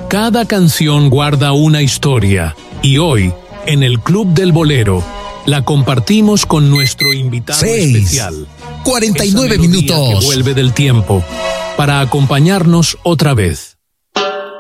Cada canción guarda una historia y hoy, en el Club del Bolero, la compartimos con nuestro invitado especial. 49 minutos. Que vuelve del tiempo para acompañarnos otra vez.